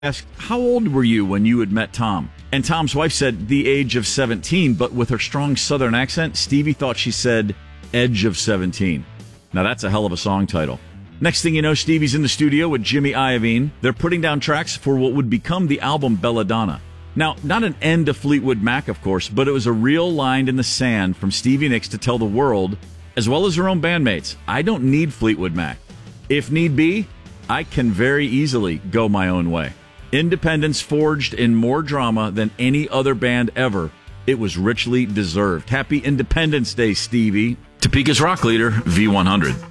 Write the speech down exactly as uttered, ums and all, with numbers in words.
asked, how old were you when you had met Tom? And Tom's wife said the age of seventeen, but with her strong southern accent, Stevie thought she said edge of seventeen. Now that's a hell of a song title. Next thing you know, Stevie's in the studio with Jimmy Iovine. They're putting down tracks for what would become the album Belladonna. Now, not an end to Fleetwood Mac, of course, but it was a real line in the sand from Stevie Nicks to tell the world, as well as her own bandmates, I don't need Fleetwood Mac. If need be, I can very easily go my own way. Independence forged in more drama than any other band ever. It was richly deserved. Happy Independence Day, Stevie. Topeka's rock leader, V one hundred.